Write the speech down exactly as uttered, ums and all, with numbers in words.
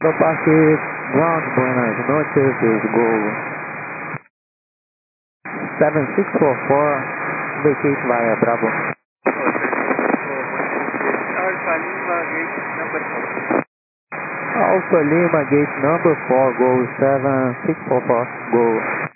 Parque Ground, buenas noches, is go seven six four four, vacate via Bravo. Alpha Lima, gate number four. Alpha Lima, gate number four, go seven six four four, go.